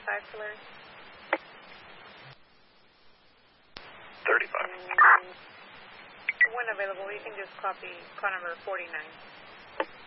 Larry. 35. When available, you can just copy car number 49.